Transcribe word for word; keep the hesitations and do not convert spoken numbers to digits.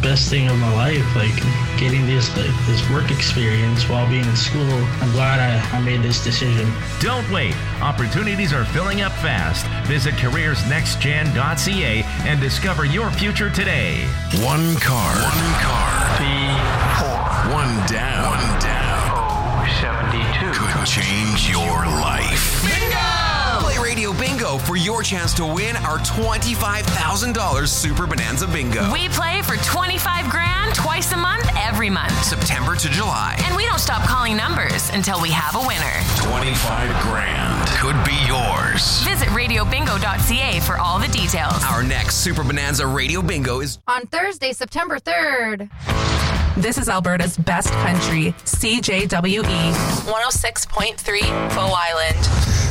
best thing of my life, like getting this like, this work experience while being in school. I'm glad I, I made this decision. Don't wait. Opportunities are filling up fast. Visit careers next gen dot c a and discover your future today. One card. One card. B four. One down. One down. Oh, seventy-two. Could change your life. Play Radio Bingo for your chance to win our twenty-five thousand dollars Super Bonanza Bingo. We play for twenty-five grand twice a month, every month. September to July. And we don't stop calling numbers until we have a winner. twenty-five grand could be yours. Visit radio bingo dot c a for all the details. Our next Super Bonanza Radio Bingo is on Thursday, September third. This is Alberta's best country, C J W E. one oh six point three, Bow Island.